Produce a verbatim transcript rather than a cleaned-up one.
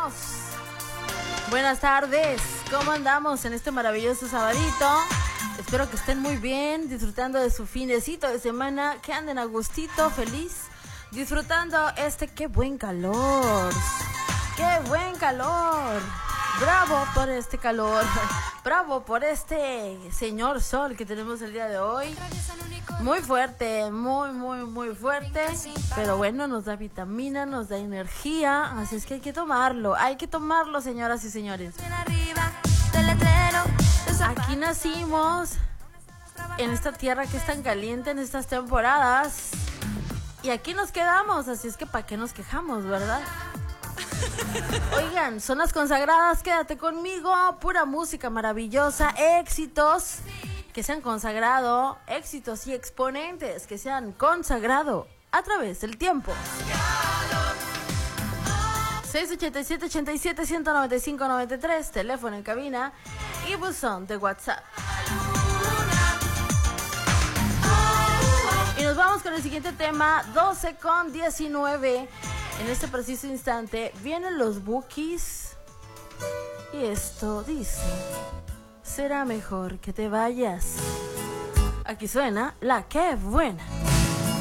estamos? Buenas tardes, ¿cómo andamos en este maravilloso sabadito? Espero que estén muy bien, disfrutando de su finecito de semana, que anden a gustito, feliz, disfrutando este qué buen calor, qué buen calor. Bravo por este calor, bravo por este señor sol que tenemos el día de hoy. Muy fuerte, muy, muy, muy fuerte. Pero bueno, nos da vitamina, nos da energía. Así es que hay que tomarlo, hay que tomarlo, señoras y señores. Aquí nacimos, en esta tierra que es tan caliente en estas temporadas. Y aquí nos quedamos, así es que ¿para qué nos quejamos, verdad? Oigan, son las consagradas, quédate conmigo, pura música maravillosa, éxitos que se han consagrado, éxitos y exponentes que se han consagrado a través del tiempo. seis ochenta y siete, ochenta y siete, ciento noventa y cinco, noventa y tres, teléfono en cabina y buzón de WhatsApp. Y nos vamos con el siguiente tema, doce con diecinueve. En este preciso instante vienen los Bukis y esto dice: será mejor que te vayas. Aquí suena la que buena.